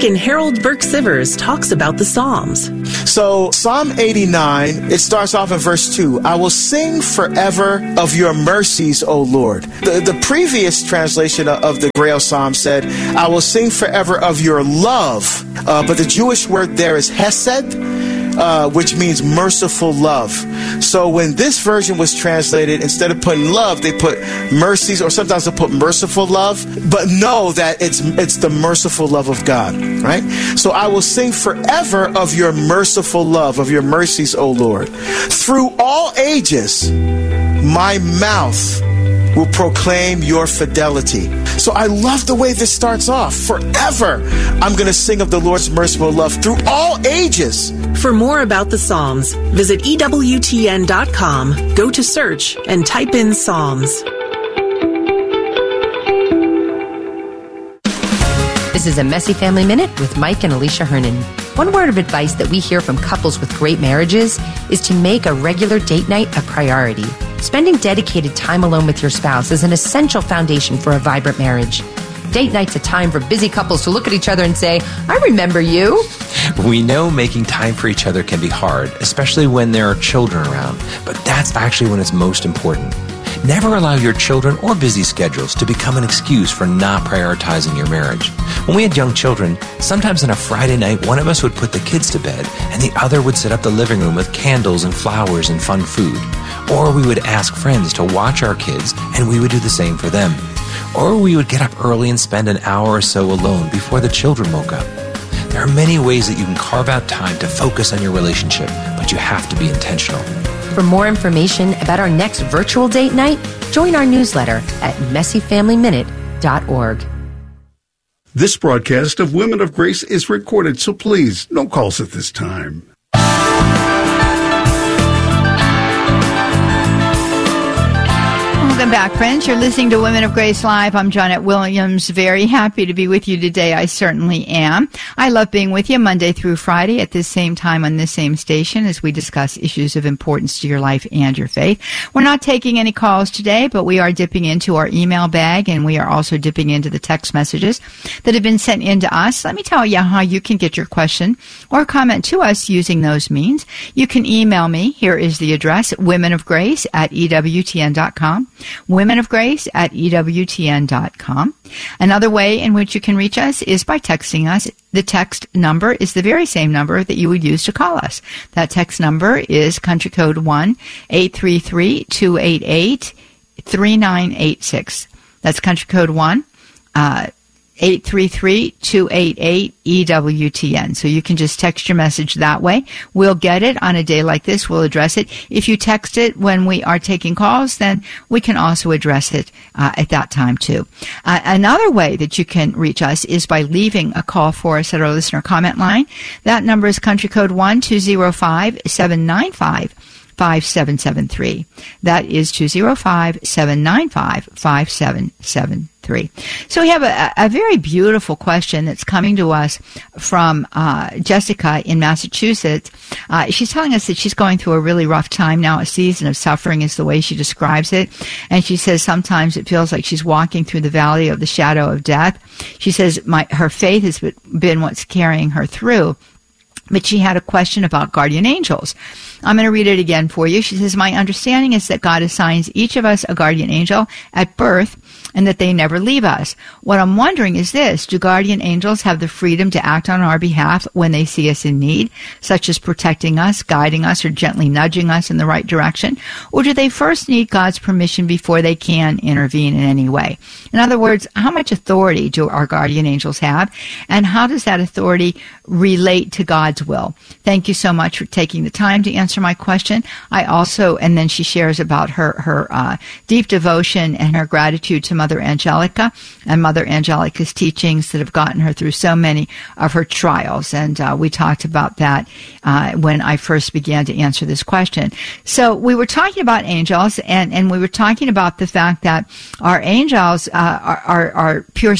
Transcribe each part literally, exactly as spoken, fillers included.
Deacon Harold Burke Sivers talks about the Psalms. So Psalm eighty-nine, it starts off in verse two. I will sing forever of your mercies, O Lord. The, the previous translation of the Grail Psalm said, I will sing forever of your love. Uh, but the Jewish word there is hesed, uh, which means merciful love. So when this version was translated, instead of putting love, they put mercies, or sometimes they put merciful love. But know that it's it's the merciful love of God, right? So I will sing forever of your merciful love, of your mercies, O Lord. Through all ages, my mouth will proclaim your fidelity. So I love the way this starts off. Forever, I'm going to sing of the Lord's merciful love through all ages. For more about the Psalms, visit E W T N dot com, go to search, and type in Psalms. This is a Messy Family Minute with Mike and Alicia Hernan. One word of advice that we hear from couples with great marriages is to make a regular date night a priority. Spending dedicated time alone with your spouse is an essential foundation for a vibrant marriage. Date night's a time for busy couples to look at each other and say, I remember you. We know making time for each other can be hard, especially when there are children around, but that's actually when it's most important. Never allow your children or busy schedules to become an excuse for not prioritizing your marriage. When we had young children, sometimes on a Friday night, one of us would put the kids to bed and the other would set up the living room with candles and flowers and fun food. Or we would ask friends to watch our kids and we would do the same for them. Or we would get up early and spend an hour or so alone before the children woke up. There are many ways that you can carve out time to focus on your relationship, but you have to be intentional. For more information about our next virtual date night, join our newsletter at messy family minute dot org. This broadcast of Women of Grace is recorded, so please, no calls at this time. Welcome back, friends. You're listening to Women of Grace Live. I'm Janet Williams. Very happy to be with you today. I certainly am. I love being with you Monday through Friday at this same time on this same station as we discuss issues of importance to your life and your faith. We're not taking any calls today, but we are dipping into our email bag, and we are also dipping into the text messages that have been sent in to us. Let me tell you how you can get your question or comment to us using those means. You can email me. Here is the address, women of grace at E W T N dot com. Women of Grace at E W T N dot com. Another way in which you can reach us is by texting us. The text number is the very same number that you would use to call us. That text number is country code one eight three three, two eight eight, three nine eight six. That's country code one, uh, eight three three, two eight eight, E W T N. So you can just text your message that way. We'll get it on a day like this. We'll address it. If you text it when we are taking calls, then we can also address it uh, at that time too. Uh, another way that you can reach us is by leaving a call for us at our listener comment line. That number is country code one two zero five, seven nine five, five seven seven three. That is two zero five, seven nine five, five seven seven three. So we have a, a very beautiful question that's coming to us from uh, Jessica in Massachusetts. Uh, she's telling us that she's going through a really rough time now. A season of suffering is the way she describes it. And she says sometimes it feels like she's walking through the valley of the shadow of death. She says my her faith has been what's carrying her through. But she had a question about guardian angels. I'm going to read it again for you. She says, my understanding is that God assigns each of us a guardian angel at birth and that they never leave us. What I'm wondering is this, do guardian angels have the freedom to act on our behalf when they see us in need, such as protecting us, guiding us, or gently nudging us in the right direction? Or do they first need God's permission before they can intervene in any way? In other words, how much authority do our guardian angels have, and how does that authority relate to God's will? Thank you so much for taking the time to answer my question. I also, and then she shares about her, her uh, deep devotion and her gratitude to Mother Angelica and Mother Angelica's teachings that have gotten her through so many of her trials. And uh, we talked about that uh, when I first began to answer this question. So we were talking about angels, and, and we were talking about the fact that our angels uh, are, are, are pure spirit.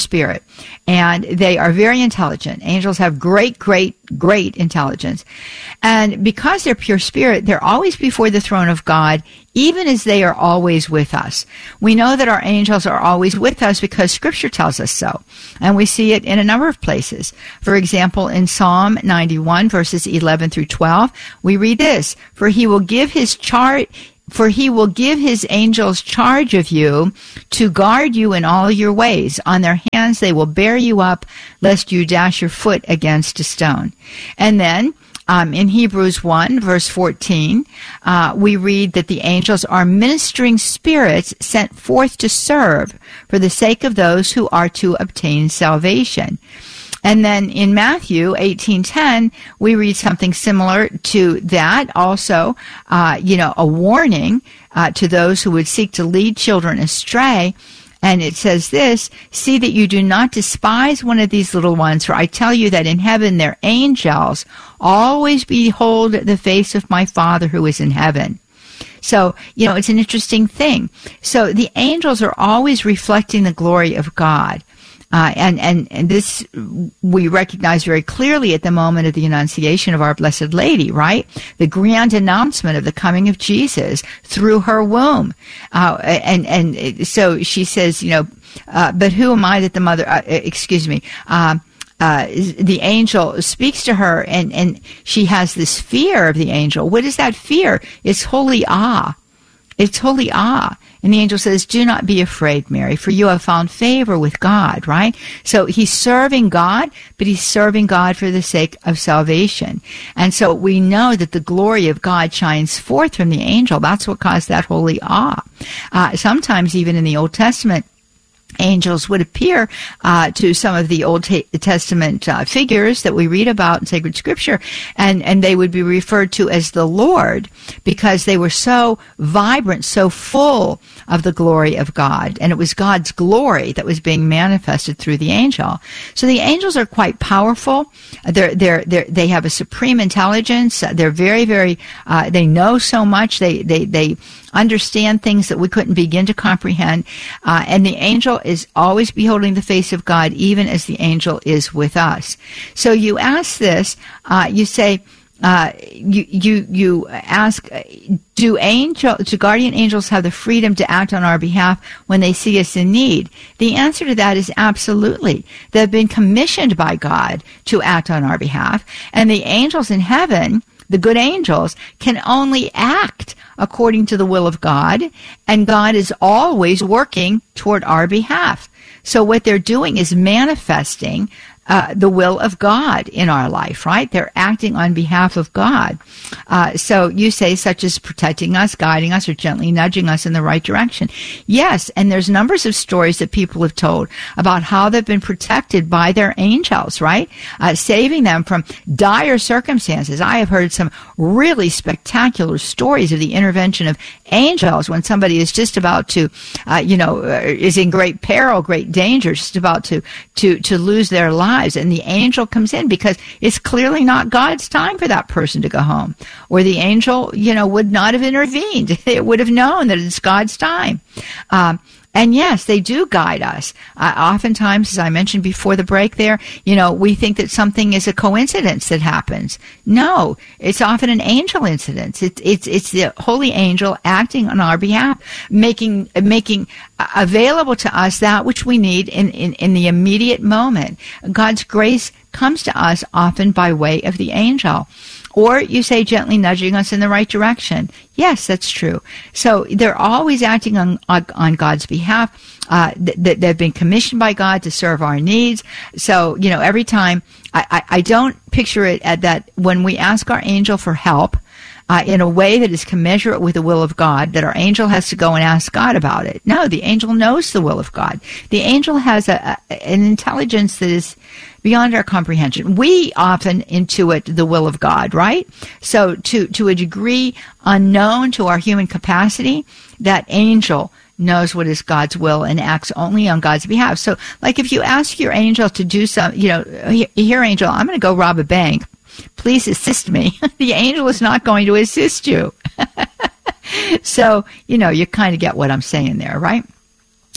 and they are very intelligent. Angels have great, great, great intelligence. And because they're pure spirit, they're always before the throne of God, even as they are always with us. We know that our angels are always with us because Scripture tells us so. And we see it in a number of places. For example, in Psalm ninety-one, verses eleven through twelve, we read this, For he will give his chart... For he will give his angels charge of you to guard you in all your ways. On their hands they will bear you up, lest you dash your foot against a stone. And then um, in Hebrews one, verse fourteen, uh, we read that the angels are ministering spirits sent forth to serve for the sake of those who are to obtain salvation. And then in Matthew eighteen ten, we read something similar to that. Also, uh, you know, a warning uh, to those who would seek to lead children astray. And it says this, See that you do not despise one of these little ones, for I tell you that in heaven their angels always behold the face of my Father who is in heaven. So, you know, it's an interesting thing. So the angels are always reflecting the glory of God. Uh, and, and, and this we recognize very clearly at the moment of the Annunciation of our Blessed Lady, right? The grand announcement of the coming of Jesus through her womb. Uh, and, and so she says, you know, uh, but who am I that the mother, uh, excuse me, uh, uh, the angel speaks to her and, and she has this fear of the angel. What is that fear? It's holy awe. It's holy awe. And the angel says, do not be afraid, Mary, for you have found favor with God, right? So he's serving God, but he's serving God for the sake of salvation. And so we know that the glory of God shines forth from the angel. That's what caused that holy awe. Uh, sometimes even in the Old Testament, angels would appear uh, to some of the Old Testament uh, figures that we read about in sacred scripture, and, and they would be referred to as the Lord because they were so vibrant, so full of the glory of God. And it was God's glory that was being manifested through the angel. So the angels are quite powerful. They're, they're, they're, they have a supreme intelligence. They're very, very, uh, they know so much. They, they, they understand things that we couldn't begin to comprehend. Uh, and the angel is always beholding the face of God, even as the angel is with us. So you ask this, uh, you say, uh, you, you, you ask, do angel, do guardian angels have the freedom to act on our behalf when they see us in need? The answer to that is absolutely. They've been commissioned by God to act on our behalf, and the angels in heaven, the good angels, can only act according to the will of God, and God is always working toward our behalf. So what they're doing is manifesting uh, the will of God in our life, right? They're acting on behalf of God. Uh, so you say, such as protecting us, guiding us, or gently nudging us in the right direction. Yes, and there's numbers of stories that people have told about how they've been protected by their angels, right? Uh, saving them from dire circumstances. I have heard some really spectacular stories of the intervention of angels when somebody is just about to, uh, you know, uh, is in great peril, great danger, just about to, to, to lose their lives. And the angel comes in because it's clearly not God's time for that person to go home. Or the angel, you know, would not have intervened. It would have known that it's God's time. Um, And yes, they do guide us. Uh, oftentimes, as I mentioned before the break there, you know, we think that something is a coincidence that happens. No, it's often an angel incident. It's, it's, it's the holy angel acting on our behalf, making, making available to us that which we need in, in, in the immediate moment. God's grace comes to us often by way of the angel. Or you say gently nudging us in the right direction. Yes, that's true. So they're always acting on on, on God's behalf. Uh, th- they've been commissioned by God to serve our needs. So, you know, every time, I, I, I don't picture it at that when we ask our angel for help, Uh, in a way that is commensurate with the will of God, that our angel has to go and ask God about it. No, the angel knows the will of God. The angel has a, a, an intelligence that is beyond our comprehension. We often intuit the will of God, right? So to, to a degree unknown to our human capacity, that angel knows what is God's will and acts only on God's behalf. So like if you ask your angel to do some, you know, here angel, I'm going to go rob a bank. Please assist me. The angel is not going to assist you. So, you know, you kind of get what I'm saying there, right?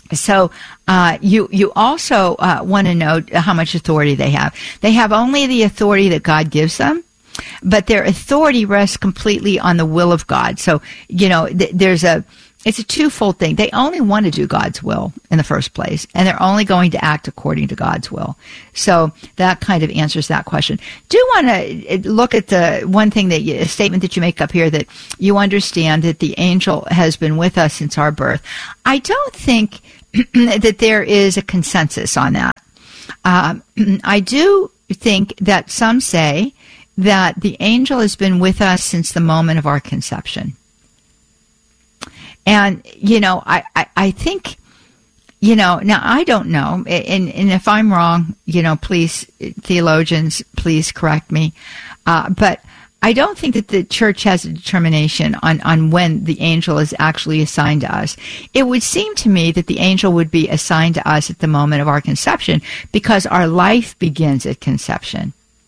So uh, you you also uh, want to know how much authority they have. They have only the authority that God gives them, but their authority rests completely on the will of God. So, you know, th- there's a it's a twofold thing. They only want to do God's will in the first place, and they're only going to act according to God's will. So that kind of answers that question. Do want to look at the one thing that you, a statement that you make up here, that you understand that the angel has been with us since our birth. I don't think that there is a consensus on that. Um, I do think that some say that the angel has been with us since the moment of our conception. And, you know, I, I, I think, you know, now I don't know, and, and if I'm wrong, you know, please, theologians, please correct me. Uh, but I don't think that the church has a determination on, on when the angel is actually assigned to us. It would seem to me that the angel would be assigned to us at the moment of our conception, because our life begins at conception.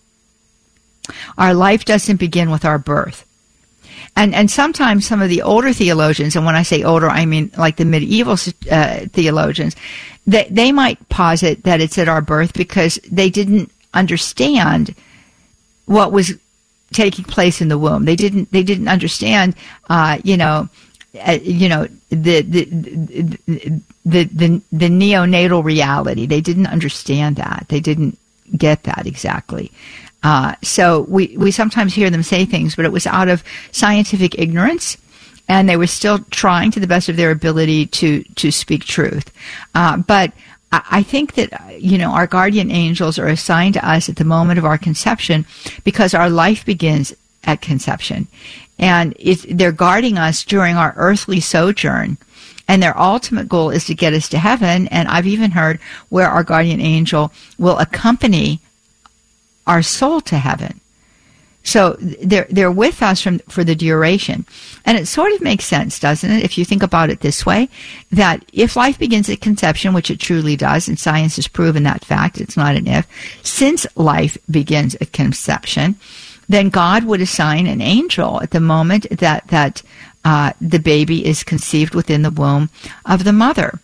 Our life doesn't begin with our birth. And and sometimes some of the older theologians, and when I say older, I mean like the medieval uh, theologians, they, they might posit that it's at our birth because they didn't understand what was taking place in the womb. They didn't they didn't understand, uh, you know, uh, you know the the, the the the the neonatal reality. They didn't understand that. They didn't get that exactly. Uh, so we, we sometimes hear them say things, but it was out of scientific ignorance, and they were still trying to the best of their ability to, to speak truth. Uh, but I, I think that, you know, our guardian angels are assigned to us at the moment of our conception because our life begins at conception. And it's, they're guarding us during our earthly sojourn. And their ultimate goal is to get us to heaven. And I've even heard where our guardian angel will accompany our soul to heaven. So they're they're with us from for the duration. And it sort of makes sense, doesn't it, if you think about it this way, that if life begins at conception, which it truly does, and science has proven that fact, it's not an if, since life begins at conception, then God would assign an angel at the moment that, that uh, the baby is conceived within the womb of the mother.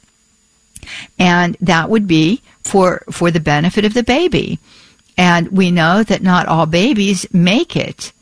And that would be for for the benefit of the baby. And we know that not all babies make it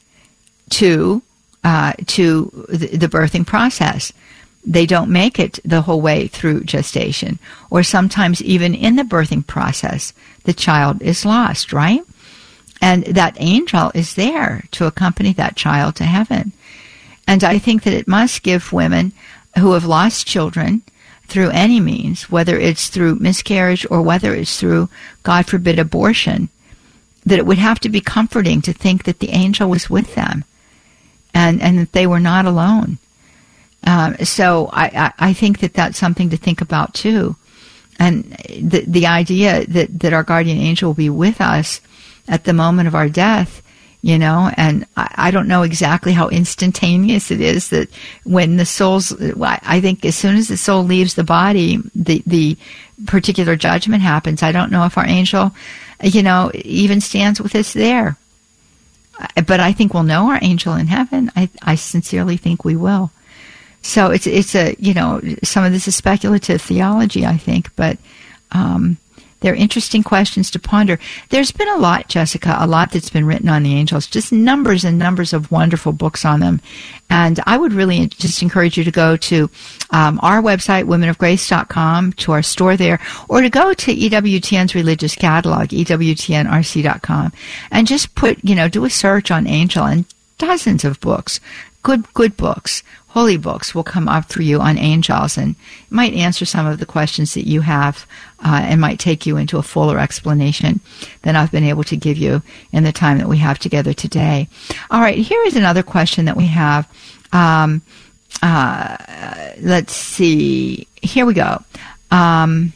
to uh, to the, the birthing process. They don't make it the whole way through gestation. Or sometimes even in the birthing process, the child is lost, right? And that angel is there to accompany that child to heaven. And I think that it must give women who have lost children through any means, whether it's through miscarriage or whether it's through, God forbid, abortion, that it would have to be comforting to think that the angel was with them and, and that they were not alone. Um, so I, I, I think that that's something to think about too. And the, the idea that, that our guardian angel will be with us at the moment of our death, you know, and I, I don't know exactly how instantaneous it is that when the soul's, I think as soon as the soul leaves the body, the, the particular judgment happens. I don't know if our angel, you know, even stands with us there. But I think we'll know our angel in heaven. I, I sincerely think we will. So it's, it's a, you know, some of this is speculative theology, I think, but, um, they're interesting questions to ponder. There's been a lot, Jessica, a lot that's been written on the angels, just numbers and numbers of wonderful books on them. And I would really just encourage you to go to um, our website, women of grace dot com, to our store there, or to go to E W T N's religious catalog, E W T N R C dot com, and just put, you know, do a search on angel, and dozens of books, good, good books, holy books will come up for you on angels, and it might answer some of the questions that you have uh, and might take you into a fuller explanation than I've been able to give you in the time that we have together today. All right, here is another question that we have. Um, uh, let's see. Here we go. Um,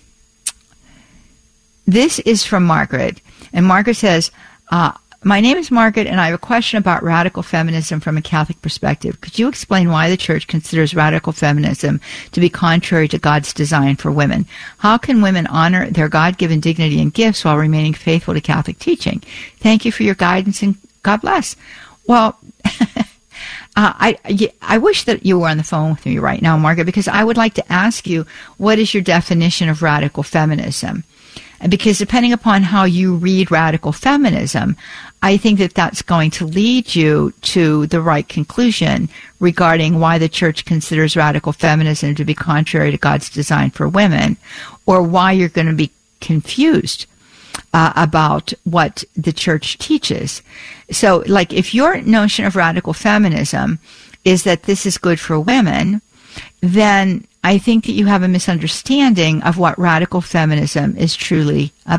this is from Margaret, and Margaret says, uh, my name is Margaret, and I have a question about radical feminism from a Catholic perspective. Could you explain why the Church considers radical feminism to be contrary to God's design for women? How can women honor their God-given dignity and gifts while remaining faithful to Catholic teaching? Thank you for your guidance, and God bless. Well, Uh, I, I wish that you were on the phone with me right now, Margaret, because I would like to ask you, what is your definition of radical feminism? Because depending upon how you read radical feminism, I think that that's going to lead you to the right conclusion regarding why the church considers radical feminism to be contrary to God's design for women, or why you're going to be confused uh, about what the church teaches. So, like, if your notion of radical feminism is that this is good for women, then I think that you have a misunderstanding of what radical feminism is truly about.